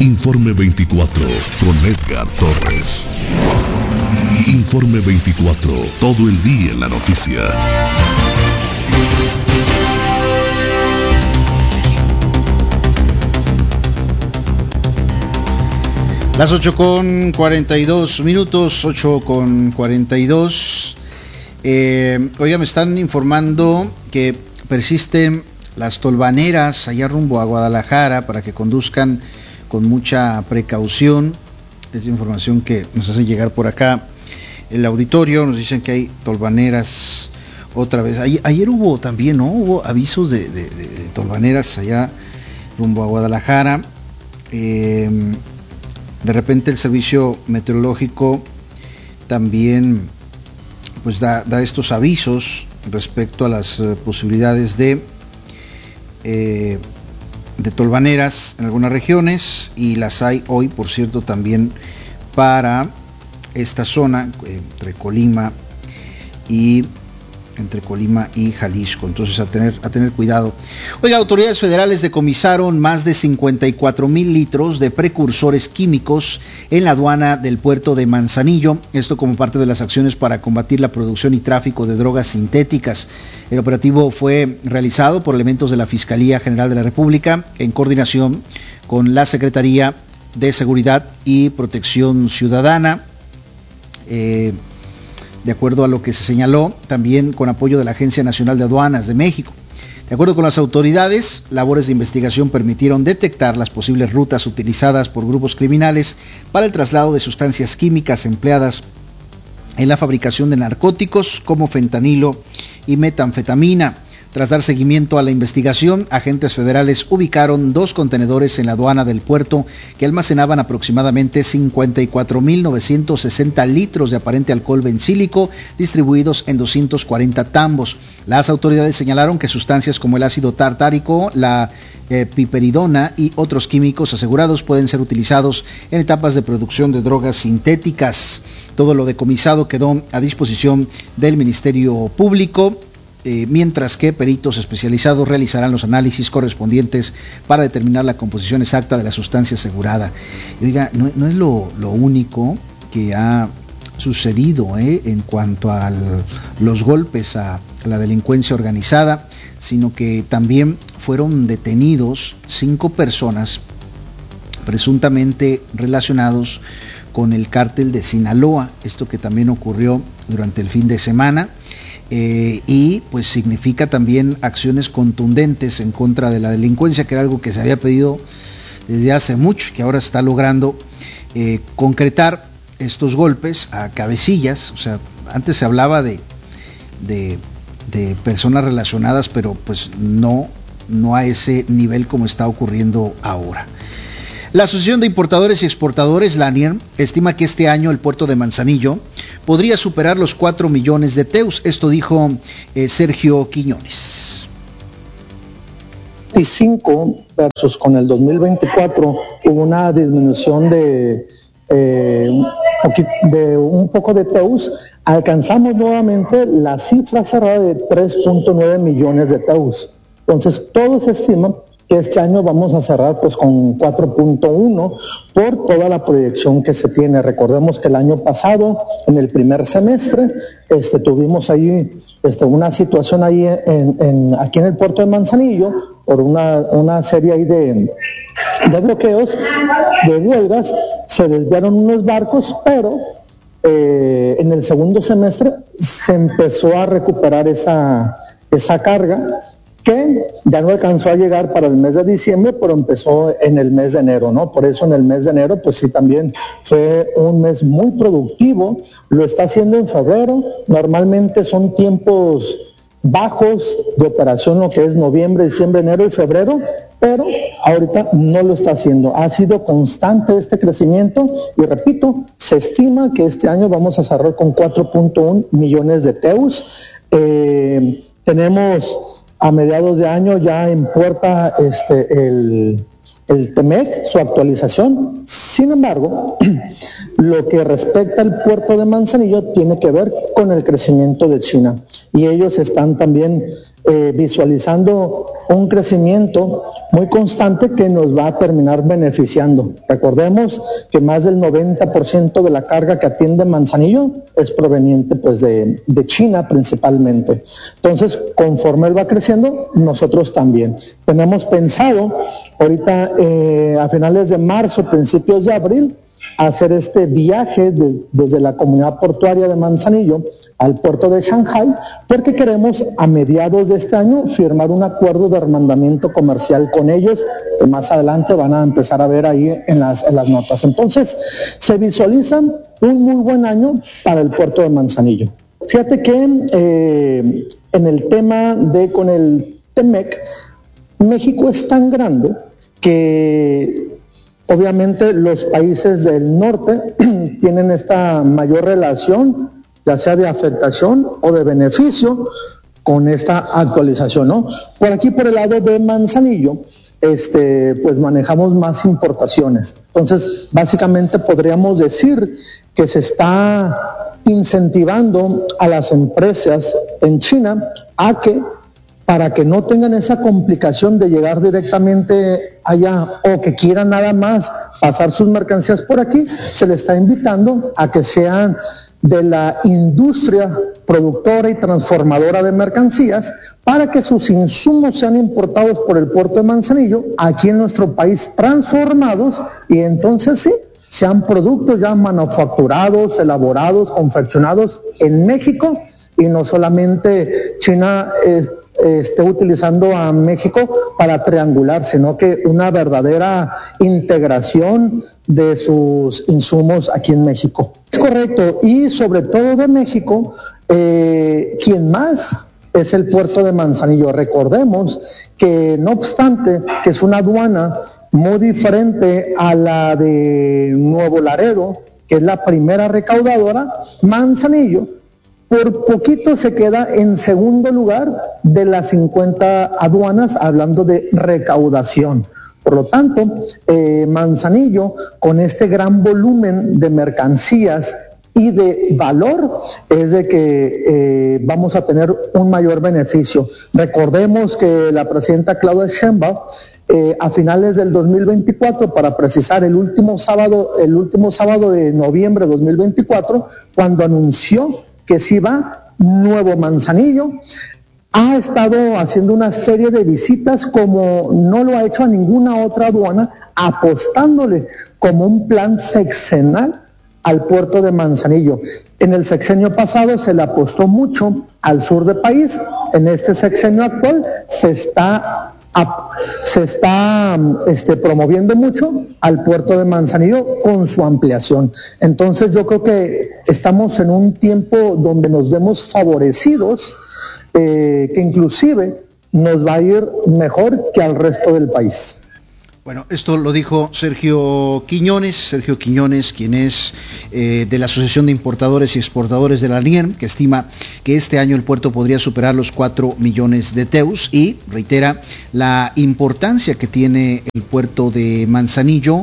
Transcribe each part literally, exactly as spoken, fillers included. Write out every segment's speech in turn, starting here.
Informe veinticuatro con Edgar Torres. Informe veinticuatro, todo el día en la noticia. Las ocho con cuarenta y dos minutos, ocho con cuarenta y dos. Eh, oiga, me están informando que persisten las tolvaneras allá rumbo a Guadalajara para que conduzcan con mucha precaución. Es información que nos hace llegar por acá el auditorio. Nos dicen que hay tolvaneras otra vez. Ayer, ayer hubo también, ¿no? Hubo avisos de, de, de, de tolvaneras allá rumbo a Guadalajara. Eh, de repente el servicio meteorológico también pues da, da estos avisos respecto a las uh, posibilidades de eh, de tolvaneras en algunas regiones, y las hay hoy, por cierto, también para esta zona entre Colima y entre Colima y Jalisco. Entonces a tener a tener cuidado. Oiga, autoridades federales decomisaron más de cincuenta y cuatro mil litros de precursores químicos en la aduana del puerto de Manzanillo, esto como parte de las acciones para combatir la producción y tráfico de drogas sintéticas. El operativo fue realizado por elementos de la Fiscalía General de la República en coordinación con la Secretaría de Seguridad y Protección Ciudadana. Eh, de acuerdo a lo que se señaló, también con apoyo de la Agencia Nacional de Aduanas de México. De acuerdo con las autoridades, labores de investigación permitieron detectar las posibles rutas utilizadas por grupos criminales para el traslado de sustancias químicas empleadas en la fabricación de narcóticos como fentanilo y metanfetamina. Tras dar seguimiento a la investigación, agentes federales ubicaron dos contenedores en la aduana del puerto que almacenaban aproximadamente cincuenta y cuatro mil novecientos sesenta litros de aparente alcohol bencílico distribuidos en doscientos cuarenta tambos. Las autoridades señalaron que sustancias como el ácido tartárico, la eh, piperidona y otros químicos asegurados pueden ser utilizados en etapas de producción de drogas sintéticas. Todo lo decomisado quedó a disposición del Ministerio Público. Eh, mientras que peritos especializados realizarán los análisis correspondientes para determinar la composición exacta de la sustancia asegurada. Y oiga, no, no es lo, lo único que ha sucedido eh, en cuanto a los golpes a, a la delincuencia organizada, sino que también fueron detenidos cinco personas presuntamente relacionados con el cártel de Sinaloa, esto que también ocurrió durante el fin de semana. Eh, y pues significa también acciones contundentes en contra de la delincuencia, que era algo que se había pedido desde hace mucho, que ahora se está logrando eh, concretar estos golpes a cabecillas. O sea, antes se hablaba de, de, de personas relacionadas, pero pues no, no a ese nivel como está ocurriendo ahora. La Asociación de Importadores y Exportadores, la ANIER, estima que este año el puerto de Manzanillo podría superar los cuatro millones de teus. Esto dijo eh, Sergio Quiñones. veinticinco versus con el dos mil veinticuatro hubo una disminución de, eh, de un poco de teus. Alcanzamos nuevamente la cifra cerrada de tres punto nueve millones de teus. Entonces todo se estima que este año vamos a cerrar pues con cuatro punto uno por toda la proyección que se tiene. Recordemos que el año pasado, en el primer semestre, este, tuvimos ahí este, una situación ahí en, en, aquí en el puerto de Manzanillo por una, una serie ahí de, de bloqueos, de huelgas, se desviaron unos barcos, pero eh, en el segundo semestre se empezó a recuperar esa, esa carga, que ya no alcanzó a llegar para el mes de diciembre, pero empezó en el mes de enero, ¿no? Por eso en el mes de enero, pues sí, también fue un mes muy productivo. Lo está haciendo en febrero. Normalmente son tiempos bajos de operación, lo que es noviembre, diciembre, enero y febrero, pero ahorita no lo está haciendo. Ha sido constante este crecimiento y repito, se estima que este año vamos a cerrar con cuatro punto uno millones de teus. Eh, tenemos a mediados de año ya en puerta este, el, el TEMEC, su actualización. Sin embargo, lo que respecta al puerto de Manzanillo tiene que ver con el crecimiento de China. Y ellos están también eh, visualizando un crecimiento muy constante que nos va a terminar beneficiando. Recordemos que más del noventa por ciento de la carga que atiende Manzanillo es proveniente pues de, de China principalmente. Entonces, conforme él va creciendo, nosotros también. Tenemos pensado ahorita eh, a finales de marzo, principios de abril, hacer este viaje de, desde la comunidad portuaria de Manzanillo al puerto de Shanghai, porque queremos a mediados de este año firmar un acuerdo de arrendamiento comercial con ellos, que más adelante van a empezar a ver ahí en las, en las notas. Entonces, se visualiza un muy buen año para el puerto de Manzanillo. Fíjate que eh, en el tema de con el T-MEC, México es tan grande que obviamente los países del norte tienen esta mayor relación, ya sea de afectación o de beneficio, con esta actualización, ¿no? Por aquí, por el lado de Manzanillo, este, pues manejamos más importaciones. Entonces, básicamente podríamos decir que se está incentivando a las empresas en China a que, para que no tengan esa complicación de llegar directamente allá o que quieran nada más pasar sus mercancías por aquí, se les está invitando a que sean de la industria productora y transformadora de mercancías para que sus insumos sean importados por el puerto de Manzanillo aquí en nuestro país, transformados, y entonces sí, sean productos ya manufacturados, elaborados, confeccionados en México, y no solamente China eh, esté utilizando a México para triangular, sino que una verdadera integración de sus insumos aquí en México. Es correcto, y sobre todo de México, eh, quien más es el puerto de Manzanillo. Recordemos que no obstante que es una aduana muy diferente a la de Nuevo Laredo, que es la primera recaudadora, Manzanillo por poquito se queda en segundo lugar de las cincuenta aduanas, hablando de recaudación. Por lo tanto, eh, Manzanillo, con este gran volumen de mercancías y de valor, es de que eh, vamos a tener un mayor beneficio. Recordemos que la presidenta Claudia Sheinbaum, eh, a finales del dos mil veinticuatro, para precisar el último sábado, el último sábado de noviembre de dos mil veinticuatro, cuando anunció que si va Nuevo Manzanillo, ha estado haciendo una serie de visitas como no lo ha hecho a ninguna otra aduana, apostándole como un plan sexenal al puerto de Manzanillo. En el sexenio pasado se le apostó mucho al sur del país, en este sexenio actual se está se está este, promoviendo mucho al puerto de Manzanillo con su ampliación. Entonces yo creo que estamos en un tiempo donde nos vemos favorecidos, eh, que inclusive nos va a ir mejor que al resto del país. Bueno, esto lo dijo Sergio Quiñones, Sergio Quiñones, quien es eh, de la Asociación de Importadores y Exportadores de la N I E R M, que estima que este año el puerto podría superar los cuatro millones de teus, y reitera la importancia que tiene el puerto de Manzanillo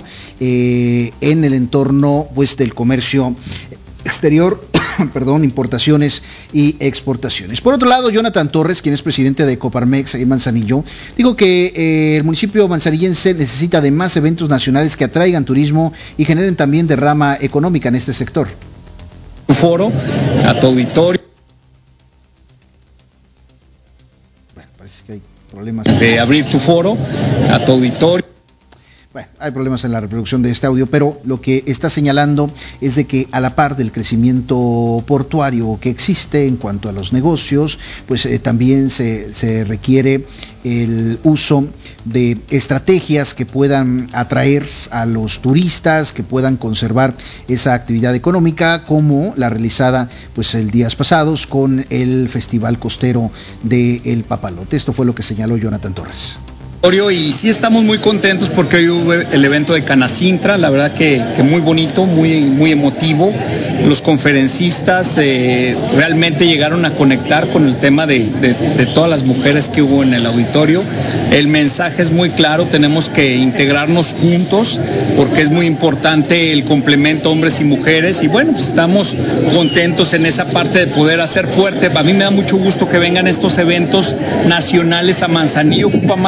eh, en el entorno pues del comercio exterior, perdón, importaciones y exportaciones. Por otro lado, Jonathan Torres, quien es presidente de Coparmex en Manzanillo, dijo que eh, el municipio manzanillense necesita de más eventos nacionales que atraigan turismo y generen también derrama económica en este sector. Foro, a tu auditorio. Bueno, parece que hay problemas. De abrir tu foro, a tu auditorio. Bueno, hay problemas en la reproducción de este audio, pero lo que está señalando es de que a la par del crecimiento portuario que existe en cuanto a los negocios, pues eh, también se, se requiere el uso de estrategias que puedan atraer a los turistas, que puedan conservar esa actividad económica, como la realizada pues el días pasados con el Festival Costero de El Papalote. Esto fue lo que señaló Jonathan Torres. Y sí estamos muy contentos porque hoy hubo el evento de Canacintra, la verdad que, que muy bonito, muy, muy emotivo. Los conferencistas eh, realmente llegaron a conectar con el tema de, de, de todas las mujeres que hubo en el auditorio. El mensaje es muy claro, tenemos que integrarnos juntos porque es muy importante el complemento hombres y mujeres, y bueno, pues estamos contentos en esa parte de poder hacer fuerte. A mí me da mucho gusto que vengan estos eventos nacionales a Manzanillo, ocupa más de estos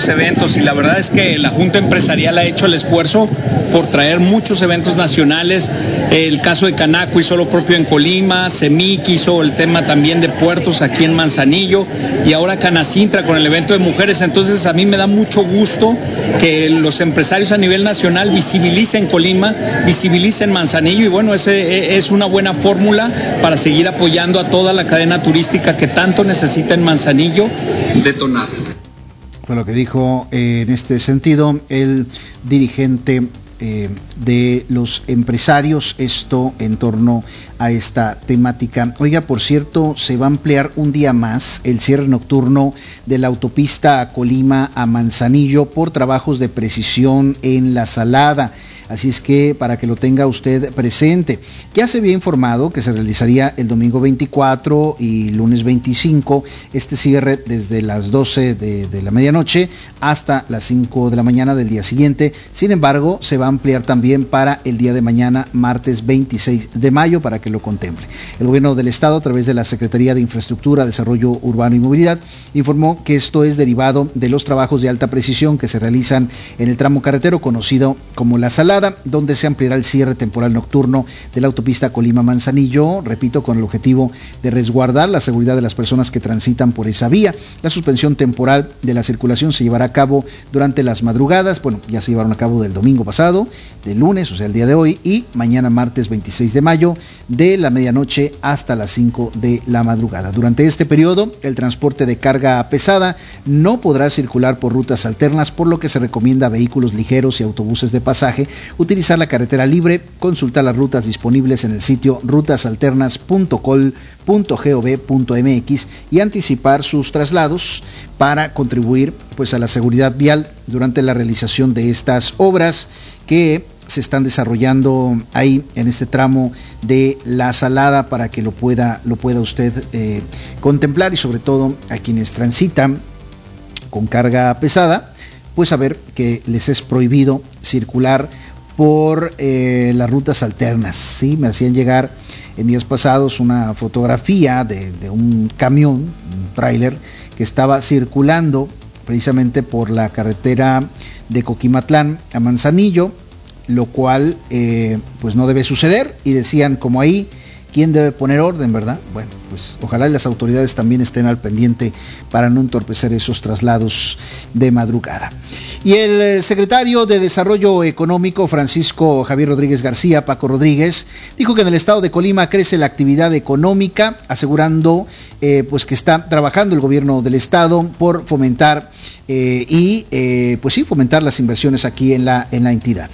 muchos eventos y la verdad es que la Junta Empresarial ha hecho el esfuerzo por traer muchos eventos nacionales. El caso de Canaco hizo lo propio en Colima, CEMIC hizo el tema también de puertos aquí en Manzanillo y ahora Canacintra con el evento de mujeres. Entonces a mí me da mucho gusto que los empresarios a nivel nacional visibilicen Colima, visibilicen Manzanillo y bueno, ese es una buena fórmula para seguir apoyando a toda la cadena turística que tanto necesita en Manzanillo detonar. Fue lo que dijo eh, en este sentido el dirigente eh, de los empresarios, esto en torno a esta temática. Oiga, por cierto, se va a ampliar un día más el cierre nocturno de la autopista Colima a Manzanillo por trabajos de precisión en La Salada. Así es que para que lo tenga usted presente. Ya se había informado que se realizaría el domingo veinticuatro y lunes veinticinco este cierre desde las doce de, de la medianoche hasta las cinco de la mañana del día siguiente. Sin embargo, se va a ampliar también para el día de mañana, martes veintiséis de mayo, para que lo contemple. El gobierno del estado, a través de la Secretaría de Infraestructura, Desarrollo Urbano y Movilidad, informó que esto es derivado de los trabajos de alta precisión que se realizan en el tramo carretero conocido como La Salada, donde se ampliará el cierre temporal nocturno de la autopista Colima-Manzanillo, repito, con el objetivo de resguardar la seguridad de las personas que transitan por esa vía. La suspensión temporal de la circulación se llevará a cabo durante las madrugadas, bueno, ya se llevaron a cabo del domingo pasado, del lunes, o sea, el día de hoy, y mañana martes veintiséis de mayo, de la medianoche hasta las cinco de la madrugada. Durante este periodo, el transporte de carga pesada no podrá circular por rutas alternas, por lo que se recomienda a vehículos ligeros y autobuses de pasaje utilizar la carretera libre, consultar las rutas disponibles en el sitio rutas alternas punto col punto gov punto mx y anticipar sus traslados para contribuir pues a la seguridad vial durante la realización de estas obras que se están desarrollando ahí en este tramo de La Salada, para que lo pueda lo pueda usted eh, contemplar, y sobre todo a quienes transitan con carga pesada, pues saber que les es prohibido circular por eh, las rutas alternas. Sí, me hacían llegar en días pasados una fotografía de, de un camión, un tráiler que estaba circulando precisamente por la carretera de Coquimatlán a Manzanillo, lo cual eh, pues no debe suceder, y decían como ahí, ¿quién debe poner orden, verdad? Bueno, pues ojalá las autoridades también estén al pendiente para no entorpecer esos traslados de madrugada. Y el secretario de Desarrollo Económico, Francisco Javier Rodríguez García, Paco Rodríguez, dijo que en el estado de Colima crece la actividad económica, asegurando eh, pues que está trabajando el gobierno del estado por fomentar eh, y eh, pues sí, fomentar las inversiones aquí en la, en la entidad.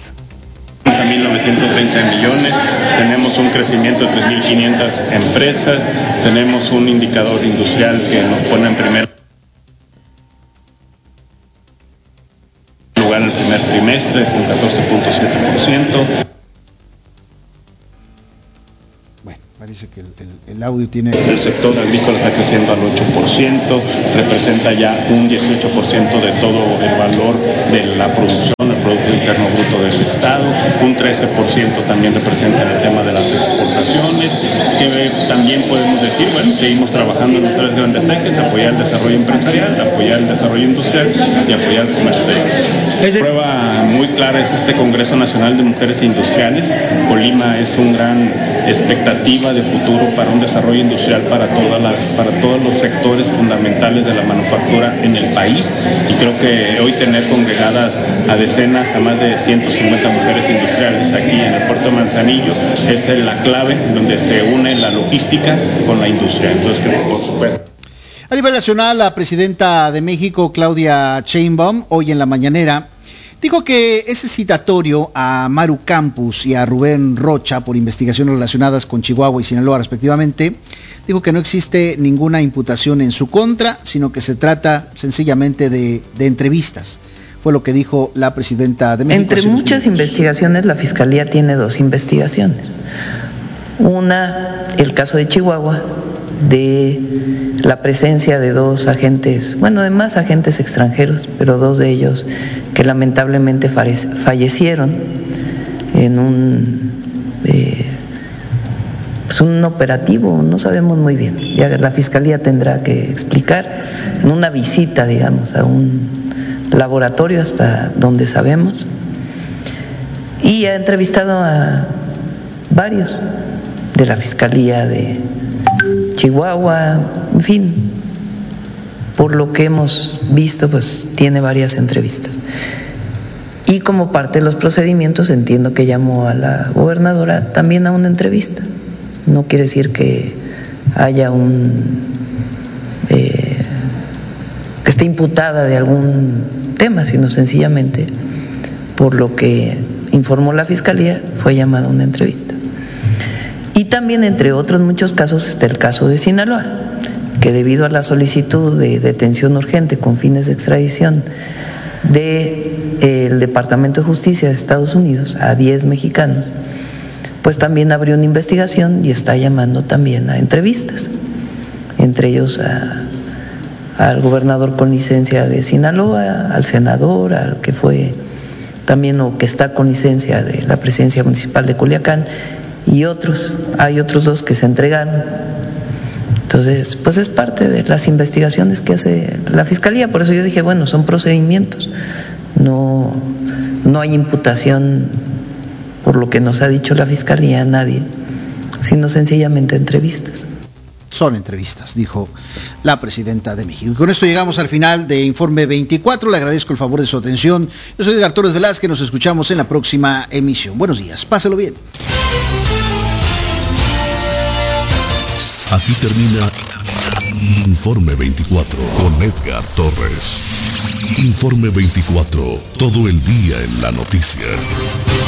A mil novecientos treinta millones, tenemos un crecimiento de tres mil quinientas empresas, tenemos un indicador industrial que nos pone en primer lugar en el primer trimestre con catorce punto siete por ciento. Bueno, parece que el, el, el audio tiene... El sector agrícola está creciendo al ocho por ciento, representa ya un dieciocho por ciento de todo el valor de la producción, el Producto Interno Bruto del Estado, un trece por ciento también representa el tema de las exportaciones, que también podemos decir, bueno, seguimos trabajando en los tres grandes ejes: apoyar el desarrollo empresarial, apoyar el desarrollo industrial y apoyar el comercio exterior. La prueba muy clara es este Congreso Nacional de Mujeres Industriales. Colima es una gran expectativa de futuro para un desarrollo industrial para todas las, para todos los sectores fundamentales de la manufactura en el país, y creo que hoy tener congregadas a decenas, a más de ciento cincuenta mujeres industriales aquí en el puerto de Manzanillo es la clave donde se une la logística con la industria. Entonces, que por supuesto. A nivel nacional, la presidenta de México, Claudia Sheinbaum, hoy en la mañanera, dijo que ese citatorio a Maru Campos y a Rubén Rocha por investigaciones relacionadas con Chihuahua y Sinaloa respectivamente, dijo que no existe ninguna imputación en su contra, sino que se trata sencillamente de, de entrevistas. Fue lo que dijo la presidenta de México. Entre muchas investigaciones, la Fiscalía tiene dos investigaciones. Una, el caso de Chihuahua, de la presencia de dos agentes, bueno, de más agentes extranjeros, pero dos de ellos que lamentablemente fallecieron en un, eh, pues un operativo, no sabemos muy bien. Ya la Fiscalía tendrá que explicar en una visita, digamos, a un laboratorio hasta donde sabemos, y ha entrevistado a varios de la Fiscalía de Chihuahua, en fin, por lo que hemos visto, pues tiene varias entrevistas. Y como parte de los procedimientos, entiendo que llamó a la gobernadora también a una entrevista. No quiere decir que haya un eh, que esté imputada de algún tema, sino sencillamente, por lo que informó la Fiscalía, fue llamada a una entrevista. Y también, entre otros muchos casos, está el caso de Sinaloa, que debido a la solicitud de detención urgente con fines de extradición del de, eh, Departamento de Justicia de Estados Unidos a diez mexicanos, pues también abrió una investigación y está llamando también a entrevistas, entre ellos a, al gobernador con licencia de Sinaloa, al senador, al que fue también o que está con licencia de la presidencia municipal de Culiacán, y otros. Hay otros dos que se entregaron. Entonces, pues es parte de las investigaciones que hace la Fiscalía. Por eso yo dije, bueno, son procedimientos, no, no hay imputación, por lo que nos ha dicho la Fiscalía, a nadie, sino sencillamente entrevistas. Son entrevistas, dijo la presidenta de México. Y con esto llegamos al final de Informe veinticuatro. Le agradezco el favor de su atención. Yo soy Edgar Torres Velázquez. Nos escuchamos en la próxima emisión. Buenos días. Páselo bien. Aquí termina Informe veinticuatro con Edgar Torres. Informe veinticuatro. Todo el día en la noticia.